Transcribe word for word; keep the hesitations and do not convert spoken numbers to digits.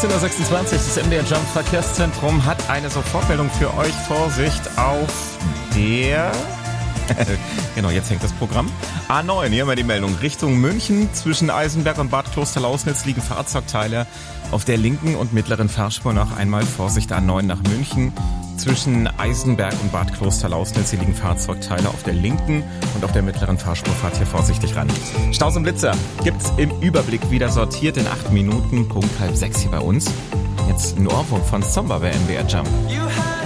sechzehn Uhr sechsundzwanzig, das M D R Jump Verkehrszentrum hat eine Sofortmeldung für euch. Vorsicht auf der... genau, jetzt hängt das Programm. A neun, hier haben wir die Meldung. Richtung München zwischen Eisenberg und Bad Klosterlausnitz liegen Fahrzeugteile auf der linken und mittleren Fahrspur. Noch einmal Vorsicht A neun nach München. Zwischen Eisenberg und Bad Klosterlausnitz hier liegen Fahrzeugteile auf der linken und auf der mittleren Fahrspur. Fahrt hier vorsichtig ran. Staus und Blitzer gibt's im Überblick wieder sortiert in acht Minuten. Punkt halb sechs hier bei uns. Jetzt ein Ohrwurm von Zomba bei M D R Jump.